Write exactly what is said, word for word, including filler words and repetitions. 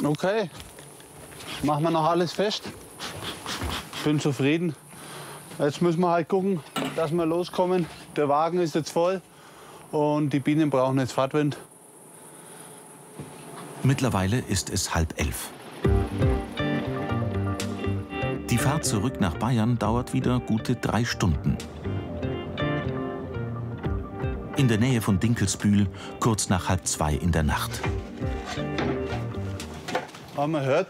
Okay, machen wir noch alles fest. Bin zufrieden. Jetzt müssen wir halt gucken, dass wir loskommen. Der Wagen ist jetzt voll und die Bienen brauchen jetzt Fahrtwind. Mittlerweile ist es halb elf. Die Fahrt zurück nach Bayern dauert wieder gute drei Stunden. In der Nähe von Dinkelsbühl, kurz nach halb zwei in der Nacht. Aber man hört